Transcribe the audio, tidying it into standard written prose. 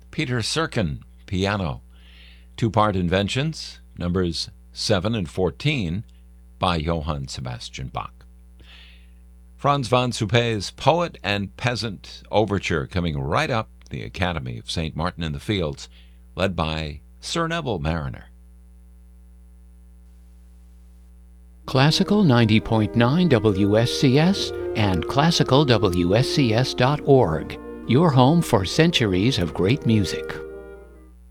Peter Serkin, piano. Two-part inventions, numbers 7 and 14, by Johann Sebastian Bach. Franz von Suppé's Poet and Peasant Overture coming right up, the Academy of St. Martin in the Fields, led by Sir Neville Mariner. Classical 90.9 WSCS and classicalwscs.org, your home for centuries of great music.